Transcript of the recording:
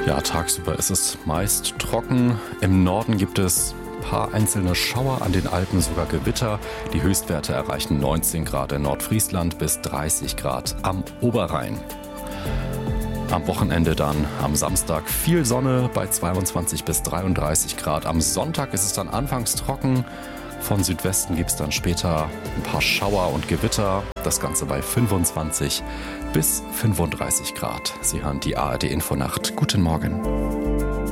Ja, tagsüber ist es meist trocken. Im Norden gibt es ein paar einzelne Schauer, an den Alpen sogar Gewitter. Die Höchstwerte erreichen 19 Grad in Nordfriesland bis 30 Grad am Oberrhein. Am Wochenende dann am Samstag viel Sonne bei 22 bis 33 Grad. Am Sonntag ist es dann anfangs trocken. Von Südwesten gibt es dann später ein paar Schauer und Gewitter. Das Ganze bei 25 bis 35 Grad. Sie hören die ARD Infonacht. Guten Morgen.